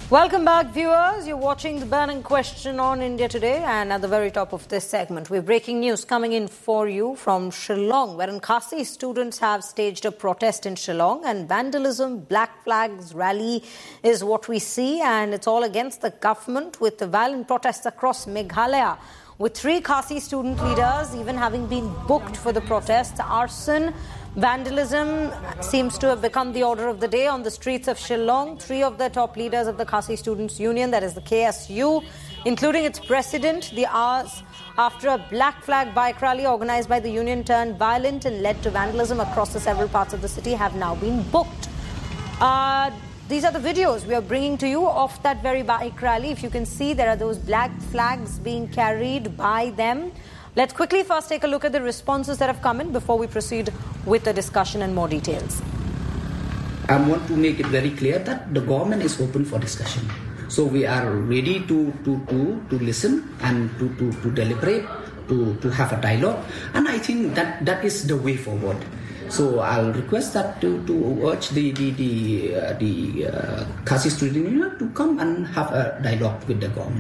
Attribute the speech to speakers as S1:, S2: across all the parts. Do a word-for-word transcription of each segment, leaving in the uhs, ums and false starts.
S1: Welcome back, viewers. You're watching The Burning Question on India Today, and at the very top of this segment, we're breaking news coming in for you from Shillong, wherein Khasi students have staged a protest in Shillong, and vandalism, black flags rally is what we see, and it's all against the government, with the violent protests across Meghalaya, with three Khasi student leaders even having been booked for the protests. Arson, vandalism seems to have become the order of the day on the streets of Shillong. Three of the top leaders of the Khasi Students' Union, that is the K S U, including its president, the hours after a black flag bike rally organised by the union turned violent and led to vandalism across the several parts of the city, have now been booked. Uh, these are the videos we are bringing to you of that very bike rally. If you can see, there are those black flags being carried by them. Let's quickly first take a look at the responses that have come in before we proceed with the discussion and more details.
S2: I want to make it very clear that the government is open for discussion. So we are ready to to, to, to listen and to, to, to deliberate, to, to have a dialogue. And I think that that is the way forward. So I'll request that to, to urge the the the, uh, the uh, Khasi Student Union to come and have a dialogue with the government.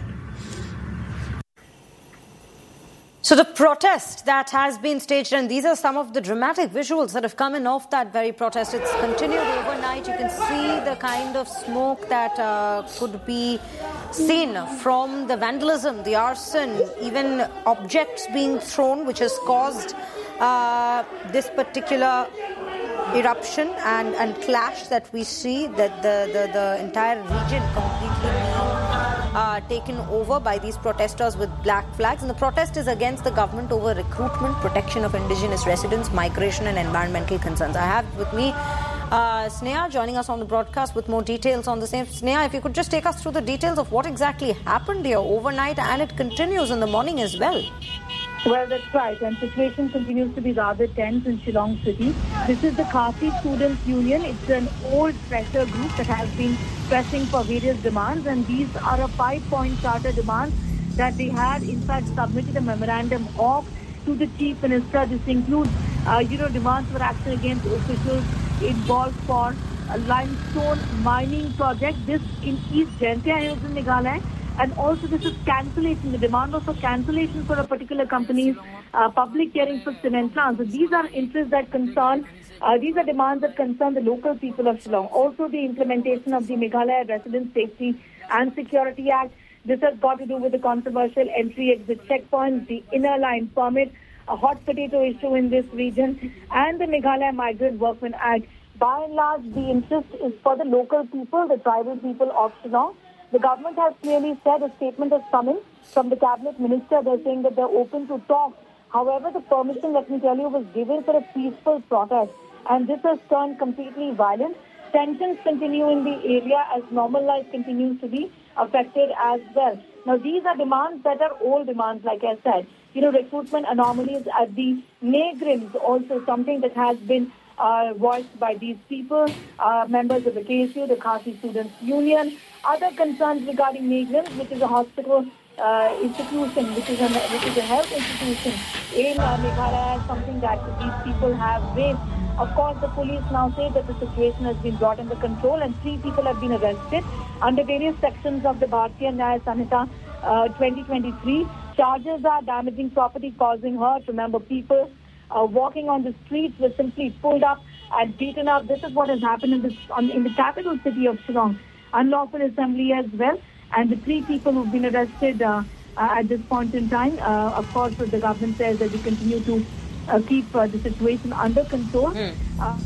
S1: So the protest that has been staged, and these are some of the dramatic visuals that have come in off that very protest. It's continued overnight. You can see the kind of smoke that uh, could be seen from the vandalism, the arson, even objects being thrown, which has caused uh, this particular eruption and, and clash that we see, that the, the, the entire region completely being Uh, taken over by these protesters with black flags. And the protest is against the government over recruitment, protection of indigenous residents, migration and environmental concerns. I have with me uh, Sneha joining us on the broadcast with more details on the same. Sneha, if you could just take us through the details of what exactly happened here overnight, and it continues in the morning as well.
S3: Well, that's right. And situation continues to be rather tense in Shillong city. This is the Khasi Students' Union. It's an old pressure group that has been pressing for various demands. And these are a five-point charter demand that they had, in fact, submitted a memorandum of to the Chief Minister. This includes, uh, you know, demands for action against officials involved for a limestone mining project. This in East Jaintia Hills in Meghalaya. And also this is cancellation, the demand of a cancellation for a particular company's uh, public hearing for cement plants. So these are interests that concern, uh, these are demands that concern the local people of Shillong. Also the implementation of the Meghalaya Resident Safety and Security Act. This has got to do with the controversial entry-exit checkpoints, the inner line permit, a hot potato issue in this region, and the Meghalaya Migrant Workmen Act. By and large, the interest is for the local people, the tribal people of Shillong. The government has clearly said, a statement has come in from the cabinet minister. They're saying that they're open to talk. However, the permission, let me tell you, was given for a peaceful protest. And this has turned completely violent. Tensions continue in the area as normal life continues to be affected as well. Now, these are demands that are old demands, like I said. You know, recruitment anomalies at the Negrims, also something that has been uh, voiced by these people, uh, members of the K S U, the Khasi Students' Union. Other concerns regarding Negrims, which is a hospital uh, institution, which is a which is a health institution in uh, Meghalaya, something that these people have raised. Of course, the police now say that the situation has been brought under control, and three people have been arrested under various sections of the Bharatiya Nyaya Sanhita uh, twenty twenty-three. Charges are damaging property, causing hurt. Remember, people uh, walking on the streets were simply pulled up and beaten up. This is what has happened in the on, in the capital city of Shillong. Unlawful assembly as well, and the three people who've been arrested uh, uh, at this point in time. Uh, of course, the government says that we continue to uh, keep uh, the situation under control. Mm. Uh,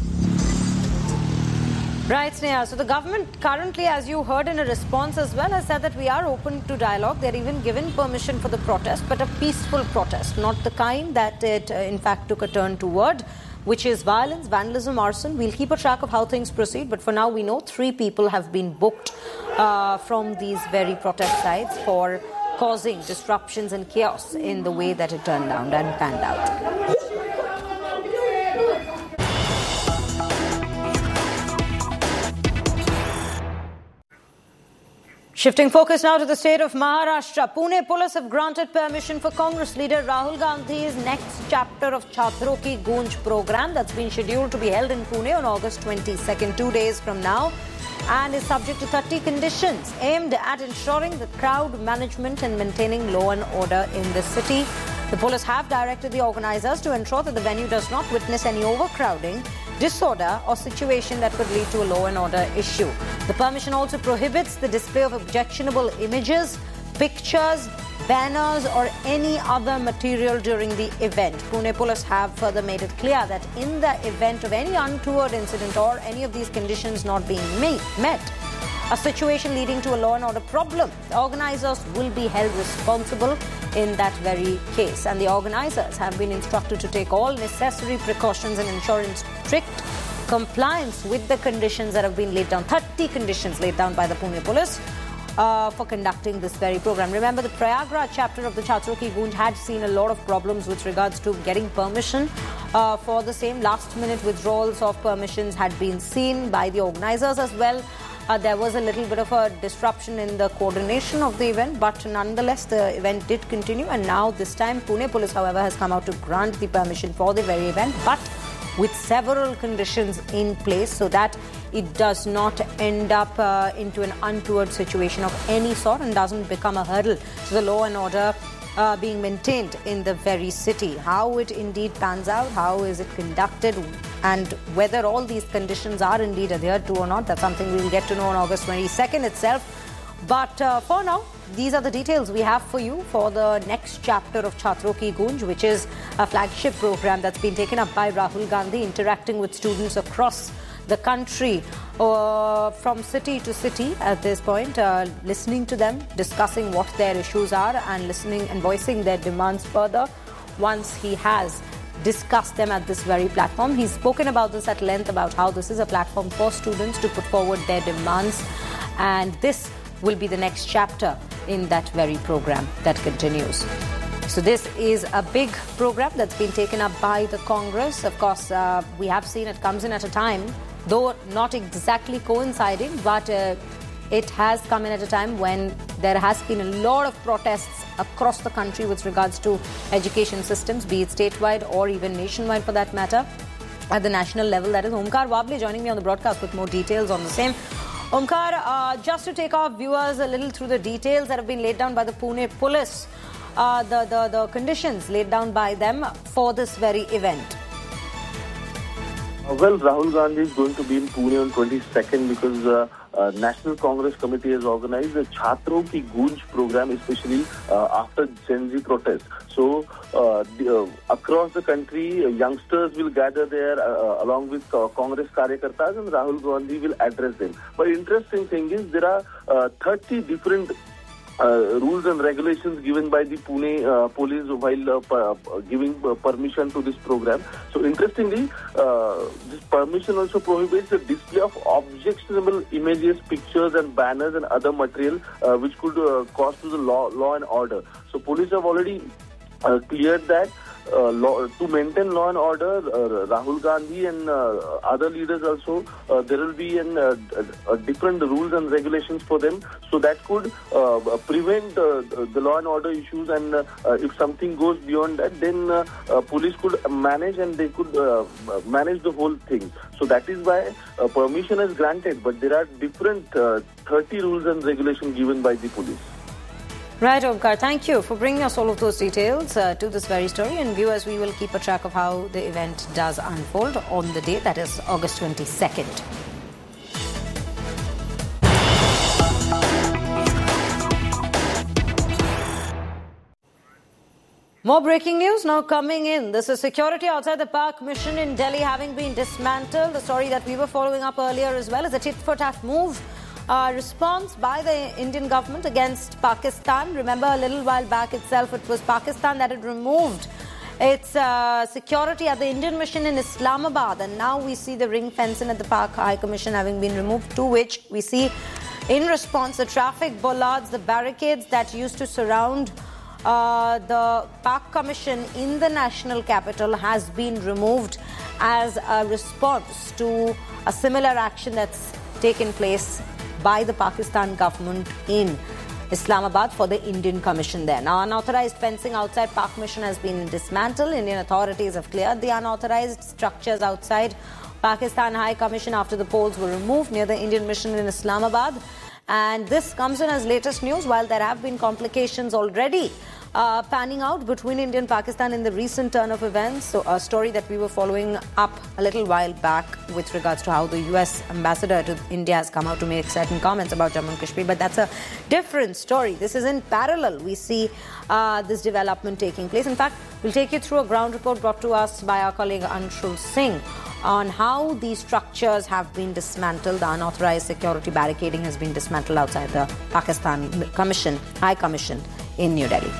S1: Right, Sneha. So the government currently, as you heard in a response as well, has said that we are open to dialogue. They're even given permission for the protest, but a peaceful protest, not the kind that it, uh, in fact, took a turn toward, which is violence, vandalism, arson. We'll keep a track of how things proceed, but for now we know three people have been booked uh, from these very protest sites for causing disruptions and chaos in the way that it turned out and panned out. Shifting focus now to the state of Maharashtra. Pune police have granted permission for Congress leader Rahul Gandhi's next chapter of Chhatron Ki Goonj program that's been scheduled to be held in Pune on August twenty-second, two days from now. and is subject to thirty conditions aimed at ensuring the crowd management and maintaining law and order in the city. The police have directed the organisers to ensure that the venue does not witness any overcrowding, disorder or situation that could lead to a law and order issue. The permission also prohibits the display of objectionable images, pictures, banners or any other material during the event. Pune Police have further made it clear that in the event of any untoward incident or any of these conditions not being met, a situation leading to a law and order problem, the organisers will be held responsible in that very case. And the organisers have been instructed to take all necessary precautions and ensure strict compliance with the conditions that have been laid down. thirty conditions laid down by the Pune Police uh, for conducting this very program. Remember, the Prayagraj chapter of the Chhatro Ki Goonj had seen a lot of problems with regards to getting permission uh, for the same. Last minute withdrawals of permissions had been seen by the organisers as well. Uh, there was a little bit of a disruption in the coordination of the event, but nonetheless the event did continue, and now this time Pune Police, however, has come out to grant the permission for the very event, but with several conditions in place so that it does not end up uh, into an untoward situation of any sort and doesn't become a hurdle to the law and order uh, being maintained in the very city. How it indeed pans out, how is it conducted, and whether all these conditions are indeed adhered to or not, that's something we will get to know on August twenty-second itself. But uh, for now, these are the details we have for you for the next chapter of Chhatro Ki Goonj, which is a flagship program that's been taken up by Rahul Gandhi, interacting with students across the country, uh, from city to city at this point, uh, listening to them, discussing what their issues are and listening and voicing their demands further once he has discussed them at this very platform. He's spoken about this at length, about how this is a platform for students to put forward their demands, and this will be the next chapter in that very program that continues. So this is a big program that's been taken up by the Congress. Of course, uh, we have seen it comes in at a time, though not exactly coinciding, but uh, it has come in at a time when there has been a lot of protests across the country with regards to education systems, be it statewide or even nationwide for that matter, at the national level. That is Omkar Wable joining me on the broadcast with more details on the same. Omkar, uh, just to take our viewers a little through the details that have been laid down by the Pune Police, uh, the, the, the conditions laid down by them for this very event.
S4: Well, Rahul Gandhi is going to be in Pune on twenty-second because uh, uh, National Congress Committee has organized the Chhatro Ki Goonj program, especially uh, after Gen Z protests. So, uh, the, uh, across the country, uh, youngsters will gather there uh, along with uh, Congress Karyakartas, and Rahul Gandhi will address them. But interesting thing is there are uh, thirty different Uh, rules and regulations given by the Pune uh, police while uh, per, giving uh, permission to this program. So interestingly, uh, this permission also prohibits the display of objectionable images, pictures and banners and other material uh, which could uh, cause to the law, law and order. So police have already uh, cleared that. Uh, law, to maintain law and order, uh, Rahul Gandhi and uh, other leaders also, uh, there will be an, uh, uh, different rules and regulations for them, so that could uh, prevent uh, the law and order issues, and uh, if something goes beyond that, then uh, uh, police could manage and they could uh, manage the whole thing. So that is why uh, permission is granted, but there are different uh, thirty rules and regulations given by the police.
S1: Right, Omkar, thank you for bringing us all of those details uh, to this very story. And viewers, we will keep a track of how the event does unfold on the day, that is August twenty-second. More breaking news now coming in. This is security outside the Pak Mission in Delhi having been dismantled. The story that we were following up earlier as well is a tit-for-tat move. Uh, response by the Indian government against Pakistan. Remember, a little while back itself, it was Pakistan that had removed its uh, security at the Indian mission in Islamabad. And now we see the ring fencing at the Pak High Commission having been removed, to which we see, in response, the traffic bollards, the barricades that used to surround uh, the Pak Commission in the national capital has been removed as a response to a similar action that's taken place by the Pakistan government in Islamabad for the Indian Commission there. Now, unauthorized fencing outside Pak Mission has been dismantled. Indian authorities have cleared the unauthorized structures outside Pakistan High Commission after the poles were removed near the Indian mission in Islamabad. And this comes in as latest news while there have been complications already uh, panning out between India and Pakistan in the recent turn of events. So a story that we were following up a little while back with regards to how the U S ambassador to India has come out to make certain comments about Jammu and Kashmir. But that's a different story. This is in parallel. We see uh, this development taking place. In fact, we'll take you through a ground report brought to us by our colleague Anshul Singh on how these structures have been dismantled. The unauthorized security barricading has been dismantled outside the Pakistan Commission, High Commission in New Delhi.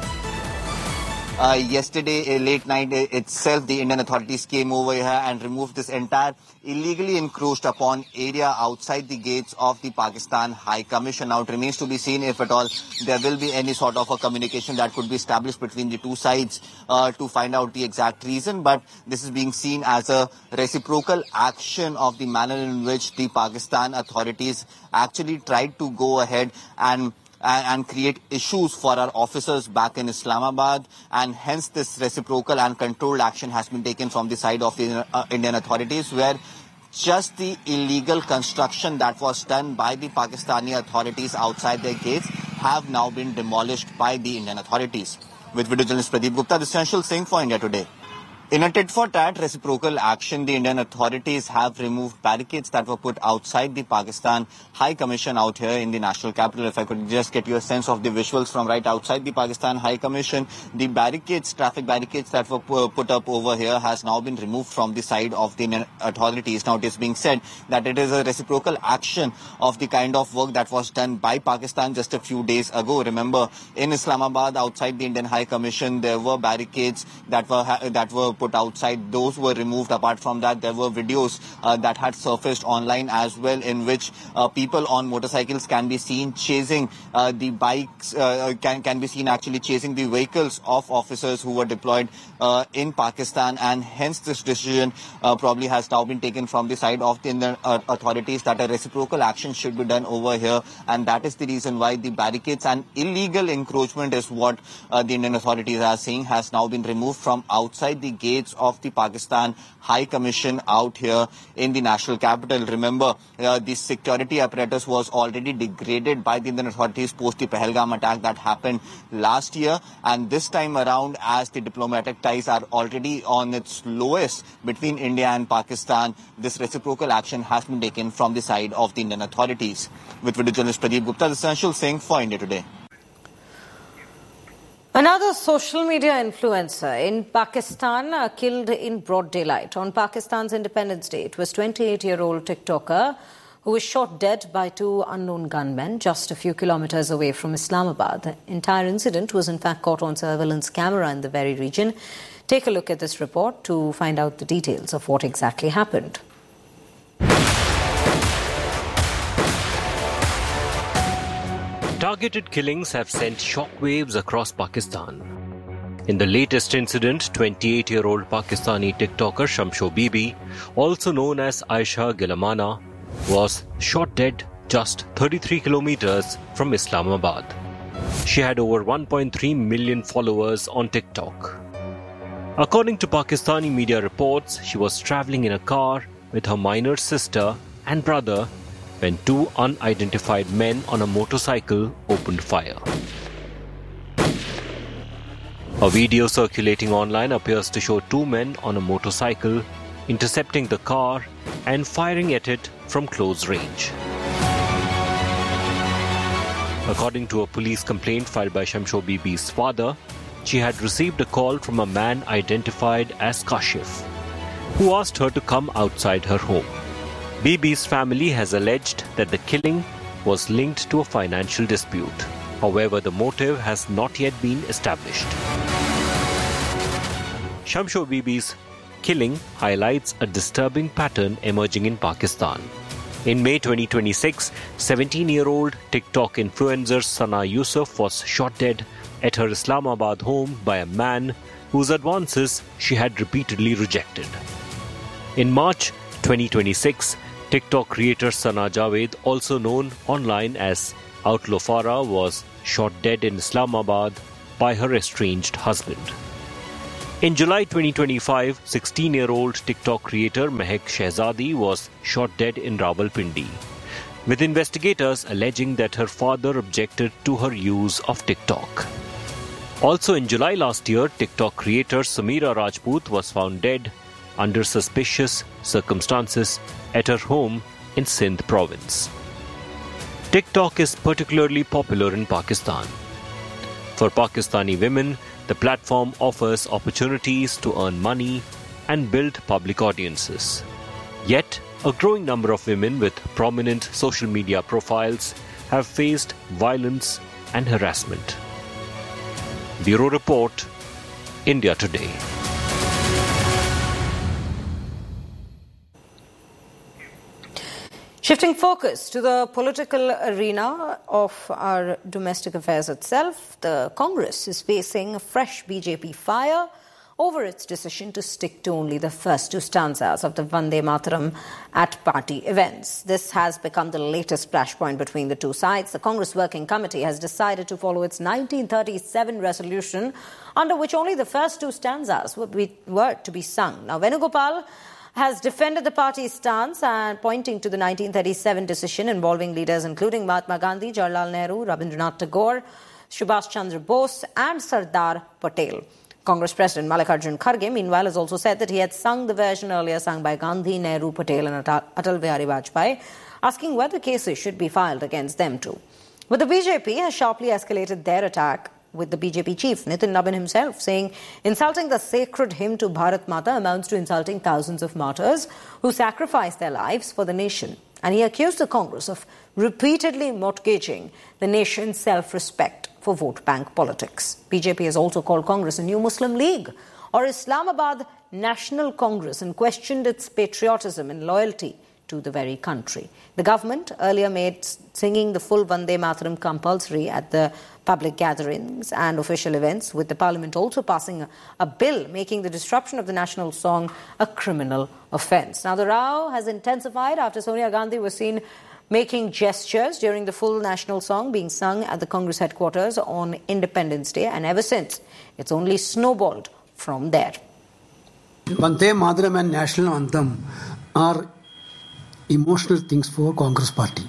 S5: Uh, yesterday, uh, late night uh, itself, the Indian authorities came over here and removed this entire illegally encroached upon area outside the gates of the Pakistan High Commission. Now, it remains to be seen if at all there will be any sort of a communication that could be established between the two sides uh, to find out the exact reason. But this is being seen as a reciprocal action of the manner in which the Pakistan authorities actually tried to go ahead and and create issues for our officers back in Islamabad, and hence this reciprocal and controlled action has been taken from the side of the uh, Indian authorities, where just the illegal construction that was done by the Pakistani authorities outside their gates have now been demolished by the Indian authorities. With video journalist Pradeep Gupta, this is Anshul Singh for India Today. In a tit-for-tat reciprocal action, the Indian authorities have removed barricades that were put outside the Pakistan High Commission out here in the national capital. If I could just get you a sense of the visuals from right outside the Pakistan High Commission, the barricades, traffic barricades that were put up over here has now been removed from the side of the Indian authorities. Now, it is being said that it is a reciprocal action of the kind of work that was done by Pakistan just a few days ago. Remember, in Islamabad, outside the Indian High Commission, there were barricades that were that were put outside. Those were removed. Apart from that, there were videos uh, that had surfaced online as well, in which uh, people on motorcycles can be seen chasing uh, the bikes, uh, can, can be seen actually chasing the vehicles of officers who were deployed uh, in Pakistan, and hence this decision uh, probably has now been taken from the side of the Indian uh, authorities that a reciprocal action should be done over here, and that is the reason why the barricades and illegal encroachment is what uh, the Indian authorities are saying has now been removed from outside the gate of the Pakistan High Commission out here in the national capital. Remember, uh, the security apparatus was already degraded by the Indian authorities post the Pahalgam attack that happened last year, and this time around, as the diplomatic ties are already on its lowest between India and Pakistan, this reciprocal action has been taken from the side of the Indian authorities. With video journalist Pradeep Gupta, this is Anshul Singh for India Today.
S1: Another social media influencer in Pakistan uh, killed in broad daylight on Pakistan's Independence Day. It was twenty-eight-year-old TikToker who was shot dead by two unknown gunmen just a few kilometers away from Islamabad. The entire incident was in fact caught on surveillance camera in the very region. Take a look at this report to find out the details of what exactly happened.
S6: Targeted killings have sent shockwaves across Pakistan. In the latest incident, twenty-eight-year-old Pakistani TikToker Shamsho Bibi, also known as Aisha Gilamana, was shot dead just thirty-three kilometers from Islamabad. She had over one point three million followers on TikTok. According to Pakistani media reports, she was traveling in a car with her minor sister and brother when two unidentified men on a motorcycle opened fire. A video circulating online appears to show two men on a motorcycle intercepting the car and firing at it from close range. According to a police complaint filed by Shamsho Bibi's father, she had received a call from a man identified as Kashif, who asked her to come outside her home. Bibi's family has alleged that the killing was linked to a financial dispute. However, the motive has not yet been established. Shamsho Bibi's killing highlights a disturbing pattern emerging in Pakistan. In May twenty twenty-six, seventeen-year-old TikTok influencer Sana Yusuf was shot dead at her Islamabad home by a man whose advances she had repeatedly rejected. In March twenty twenty-six, TikTok creator Sana Javed, also known online as Outlaw Farah, was shot dead in Islamabad by her estranged husband. In July twenty twenty-five, sixteen-year-old TikTok creator Mehak Shehzadi was shot dead in Rawalpindi, with investigators alleging that her father objected to her use of TikTok. Also in July last year, TikTok creator Sameera Rajput was found dead under suspicious circumstances at her home in Sindh province. TikTok is particularly popular in Pakistan. For Pakistani women, the platform offers opportunities to earn money and build public audiences. Yet, a growing number of women with prominent social media profiles have faced violence and harassment. Bureau Report, India Today.
S1: Shifting focus to the political arena of our domestic affairs itself, the Congress is facing a fresh B J P fire over its decision to stick to only the first two stanzas of the Vande Mataram at party events. This has become the latest flashpoint between the two sides. The Congress Working Committee has decided to follow its nineteen thirty-seven resolution, under which only the first two stanzas were, be, were to be sung. Now, Venugopal has defended the party's stance and pointing to the nineteen thirty-seven decision involving leaders including Mahatma Gandhi, Jawaharlal Nehru, Rabindranath Tagore, Subhash Chandra Bose and Sardar Patel. Congress President Mallikarjun Kharge, meanwhile, has also said that he had sung the version earlier sung by Gandhi, Nehru, Patel and Atal Bihari Vajpayee, asking whether cases should be filed against them too. But the B J P has sharply escalated their attack, with the B J P chief, Nitin Nabin himself, saying insulting the sacred hymn to Bharat Mata amounts to insulting thousands of martyrs who sacrificed their lives for the nation. And he accused the Congress of repeatedly mortgaging the nation's self-respect for vote bank politics. B J P has also called Congress a new Muslim League or Islamabad National Congress and questioned its patriotism and loyalty to the very country. The government earlier made singing the full Vande Mataram compulsory at the public gatherings and official events, with the Parliament also passing a, a bill making the disruption of the national song a criminal offence. Now, the row has intensified after Sonia Gandhi was seen making gestures during the full national song being sung at the Congress headquarters on Independence Day, and ever since, it's only snowballed from there.
S7: Vande Mataram and national anthem are emotional things for Congress party,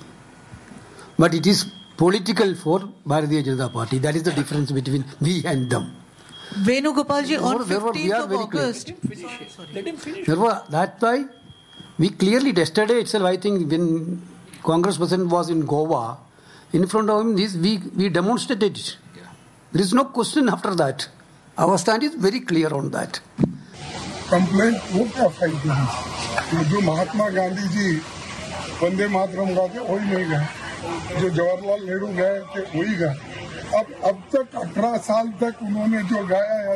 S7: but it is political for Bharatiya Janata Party. That is the difference between we and them.
S8: Venugopalji, on fifteenth of August.
S7: Let him finish. Therefore, that's why we clearly, yesterday itself, I think when Congress president was in Goa, in front of him, this we, we demonstrated it. Yeah. There is no question after that. Our stand is very clear on that.
S9: Complaint वो क्या फायदा है? जो महात्मा गांधी जी वंदे मातरम गाते वही नहीं गए, जो जवाहरलाल नेहरू गए थे वही गए. अब अब तक अठारह साल तक उन्होंने जो गाया है,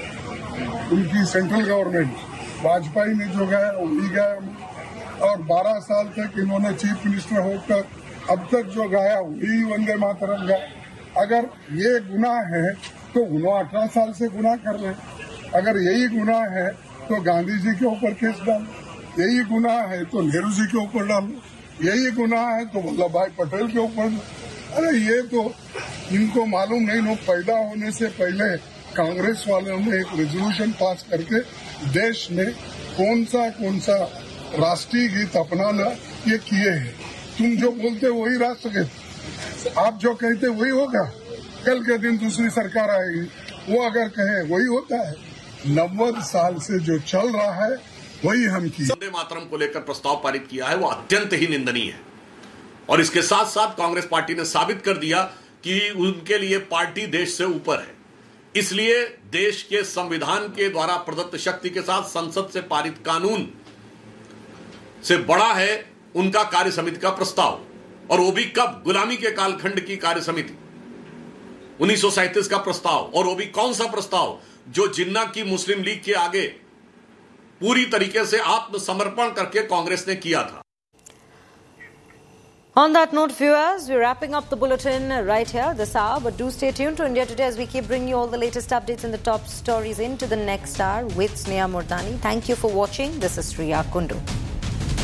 S9: उनकी सेंट्रल गवर्नमेंट वाजपेयी ने जो गाया वही गाया, और बारह साल तक इन्होंने चीफ मिनिस्टर होकर अब तक जो गाया वही वंदे मातरम गाया. अगर ये गुनाह है तो उन्होंने अठारह साल से गुनाह कर रहे. अगर यही गुनाह है तो गांधी जी के ऊपर केस डालो, यही गुनाह है तो नेहरू जी के ऊपर डालो, यही गुनाह है तो वल्लभ भाई पटेल के ऊपर. अरे ये तो इनको मालूम नहीं, लोग पैदा होने से पहले कांग्रेस वालों ने एक रेजोल्यूशन पास करके देश में कौन सा कौन सा राष्ट्रीय गीत अपनाना ये किए हैं. तुम जो बोलते वही राष्ट्रगीत, आप जो कहते वही होगा. कल के दिन दूसरी सरकार आएगी, वो अगर कहे वही होता है. नब्बे साल से जो चल रहा है वही हम की.
S10: वंदे मातरम को लेकर प्रस्ताव पारित किया है वो अत्यंत ही निंदनीय है, और इसके साथ साथ कांग्रेस पार्टी ने साबित कर दिया कि उनके लिए पार्टी देश से ऊपर है. इसलिए देश के संविधान के द्वारा प्रदत्त शक्ति के साथ संसद से पारित कानून से बड़ा है उनका कार्य समिति का प्रस्ताव, और वो भी कब? गुलामी के कालखंड की कार्य समिति, उन्नीस सौ सैंतीस का प्रस्ताव. और वो भी कौन सा प्रस्ताव? जो जिन्ना की मुस्लिम लीग के आगे पूरी तरीके से आत्मसमर्पण करके कांग्रेस ने किया था.
S1: On that note, viewers, we're wrapping up the bulletin right here this hour, but do stay tuned to India Today as we keep bringing you all the latest updates and the top stories into the next hour with Sneha Murdani. Thank you for watching. This is Riya Kundu.